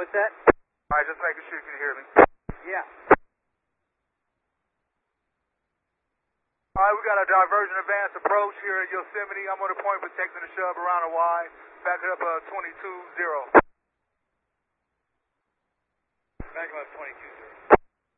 What's that? All right, just making sure you can hear me. Yeah. All right, we got a diversion advance approach here at Yosemite. I'm on the point protecting the shove around a Y. Back it up 22-0. Back up 22-0.